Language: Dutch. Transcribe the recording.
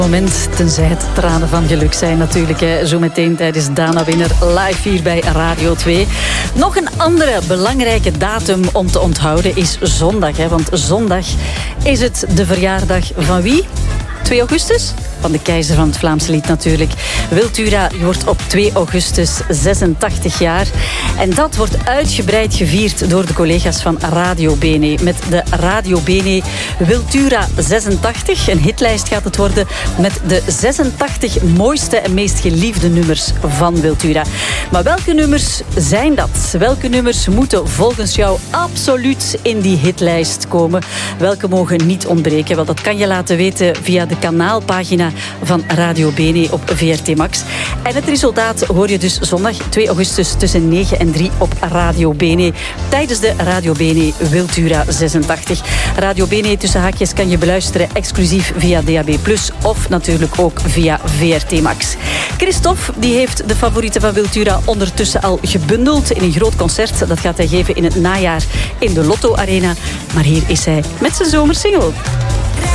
Moment, tenzij het tranen van geluk zijn natuurlijk. Hè. Zo meteen tijdens Dana Winner live hier bij Radio 2. Nog een andere belangrijke datum om te onthouden is zondag. Hè. Want zondag is het de verjaardag van wie? 2 augustus? Van de keizer van het Vlaamse lied natuurlijk. Wiltura wordt op 2 augustus 86 jaar. En dat wordt uitgebreid gevierd door de collega's van Radio Bene. Met de Radio Bene Wiltura 86. Een hitlijst gaat het worden met de 86 mooiste en meest geliefde nummers van Wiltura. Maar welke nummers zijn dat? Welke nummers moeten volgens jou absoluut in die hitlijst komen? Welke mogen niet ontbreken? Wel, dat kan je laten weten via de kanaalpagina van Radio Bene op VRT Max. En het resultaat hoor je dus zondag 2 augustus tussen 9 en 3 op Radio Bene. Tijdens de Radio Bene Wiltura 86. Radio Bene tussen haakjes kan je beluisteren exclusief via DAB+, of natuurlijk ook via VRT Max. Christophe die heeft de favorieten van Wiltura ondertussen al gebundeld in een groot concert. Dat gaat hij geven in het najaar in de Lotto Arena. Maar hier is hij met zijn zomersingle.